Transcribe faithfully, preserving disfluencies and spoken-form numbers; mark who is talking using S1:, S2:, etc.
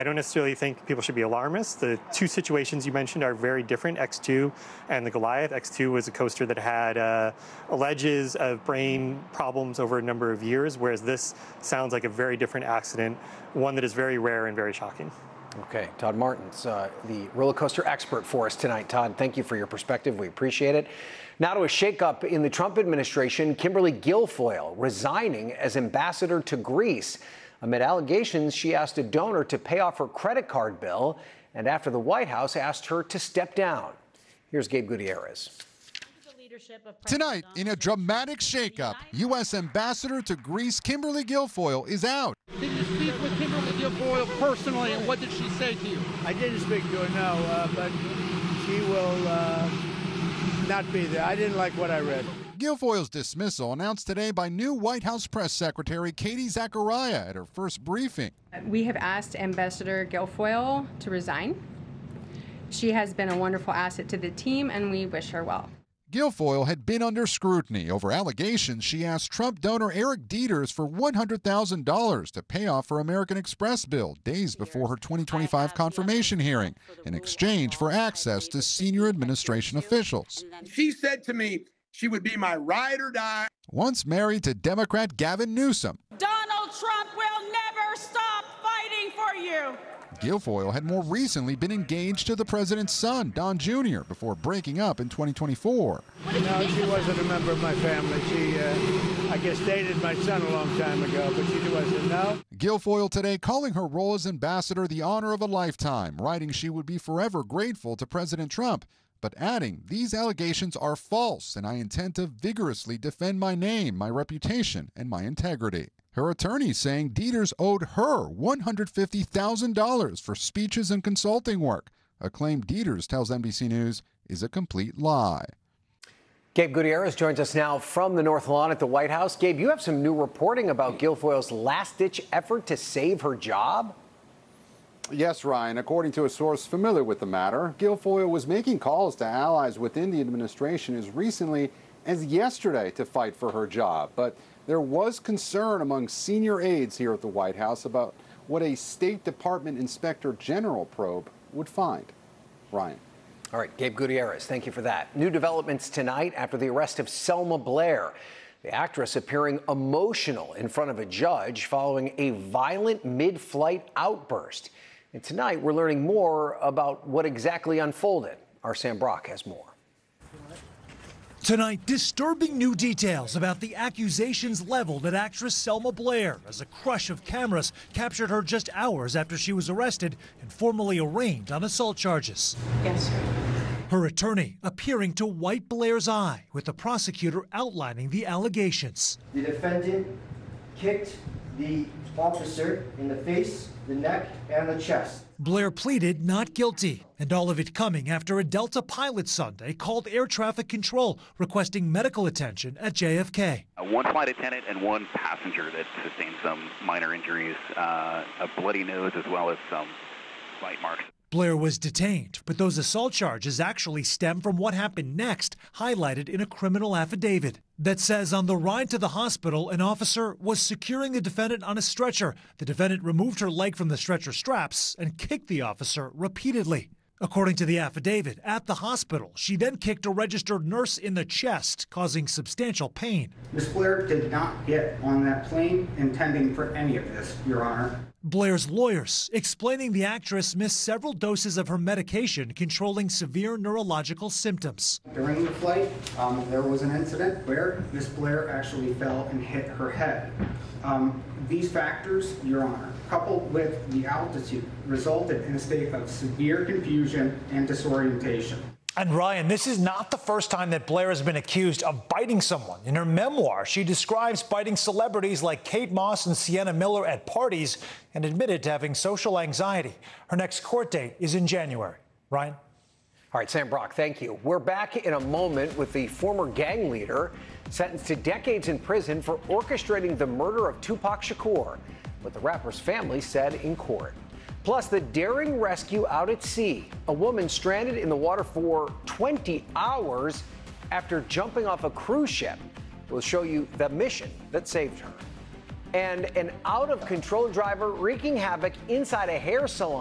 S1: I don't necessarily think people should be alarmist. The two situations you mentioned are very different, X two and the Goliath. X two was a coaster that had uh, alleges of brain problems over a number of years, whereas this sounds like a very different accident, one that is very rare and very shocking.
S2: Okay, Todd Martins, uh, the roller coaster expert for us tonight. Todd, thank you for your perspective. We appreciate it. Now to a shakeup in the Trump administration, Kimberly Guilfoyle resigning as ambassador to Greece. Amid allegations, she asked a donor to pay off her credit card bill, and after the White House asked her to step down. Here's Gabe Gutierrez.
S3: Tonight, in a dramatic shakeup, U S Ambassador to Greece Kimberly Guilfoyle is out.
S4: Did you speak with Kimberly Guilfoyle personally, and what did she say to you?
S5: I didn't speak to her, no, uh, but she will uh, not be there. I didn't like what I read.
S3: Guilfoyle's dismissal announced today by new White House Press Secretary Katie Zachariah at her first briefing.
S6: We have asked Ambassador Guilfoyle to resign. She has been a wonderful asset to the team, and we wish her well.
S3: Guilfoyle had been under scrutiny over allegations she asked Trump donor Eric Dieters for one hundred thousand dollars to pay off her American Express bill days before her twenty twenty-five confirmation hearing in exchange for access to senior administration officials.
S7: She said to me she would be my ride or die.
S3: Once married to Democrat Gavin Newsom,
S8: Donald Trump will never stop fighting for you.
S3: Guilfoyle had more recently been engaged to the president's son, Don Junior, before breaking up in twenty twenty-four.
S5: No, she wasn't a member of my family. She, uh, I guess, dated my son a long time ago, but she wasn't, no.
S3: Guilfoyle today calling her role as ambassador the honor of a lifetime, writing she would be forever grateful to President Trump, but adding, these allegations are false, and I intend to vigorously defend my name, my reputation, and my integrity. Her attorney saying Dieters owed her one hundred fifty thousand dollars for speeches and consulting work, a claim Dieters tells N B C News is a complete lie.
S2: Gabe Gutierrez joins us now from the North Lawn at the White House. Gabe, you have some new reporting about Guilfoyle's last-ditch effort to save her job?
S9: Yes, Ryan. According to a source familiar with the matter, Guilfoyle was making calls to allies within the administration as recently as yesterday to fight for her job. But there was concern among senior aides here at the White House about what a State Department Inspector General probe would find. Ryan.
S2: All right, Gabe Gutierrez, thank you for that. New developments tonight after the arrest of Selma Blair, the actress appearing emotional in front of a judge following a violent mid-flight outburst. And tonight, we're learning more about what exactly unfolded. Our Sam Brock has more.
S10: Tonight, disturbing new details about the accusations leveled at actress Selma Blair as a crush of cameras captured her just hours after she was arrested and formally arraigned on assault charges.
S6: Yes, sir.
S10: Her attorney appearing to wipe Blair's eye, with the prosecutor outlining the allegations.
S11: The defendant kicked the officer in the face, the neck, and the chest.
S10: Blair pleaded not guilty, and all of it coming after a Delta pilot Sunday called air traffic control requesting medical attention at J F K.
S12: Uh, one flight attendant and one passenger that sustained some minor injuries, uh, a bloody nose as well as some bite marks.
S10: Blair was detained, but those assault charges actually stem from what happened next, highlighted in a criminal affidavit that says on the ride to the hospital, an officer was securing the defendant on a stretcher. The defendant removed her leg from the stretcher straps and kicked the officer repeatedly. According to the affidavit, at the hospital, she then kicked a registered nurse in the chest, causing substantial pain.
S13: Miz Blair did not get on that plane intending for any of this, Your Honor.
S10: Blair's lawyers explaining the actress missed several doses of her medication controlling severe neurological symptoms.
S13: During the flight, um, there was an incident where Miz Blair actually fell and hit her head. Um, these factors, Your Honor, coupled with the altitude, resulted in a state of severe confusion and disorientation.
S10: And Ryan, this is not the first time that Blair has been accused of biting someone. In her memoir, she describes biting celebrities like Kate Moss and Sienna Miller at parties and admitted to having social anxiety. Her next court date is in January. Ryan?
S2: All right, Sam Brock, thank you. We're back in a moment with the former gang leader sentenced to decades in prison for orchestrating the murder of Tupac Shakur, what the rapper's family said in court. Plus, the daring rescue out at sea. A woman stranded in the water for twenty hours after jumping off a cruise ship. We'll show you the mission that saved her. and an out-of-control driver wreaking havoc inside a hair salon.